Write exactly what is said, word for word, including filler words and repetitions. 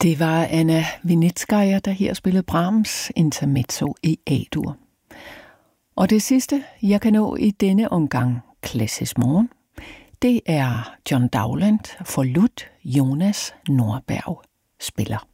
Det var Anna Vinitskaja, der her spillede Brahms intermezzo i A-dur. Og det sidste, jeg kan nå i denne omgang Klassisk Morgen, det er John Dowland for Lut Jonas Nordberg spiller.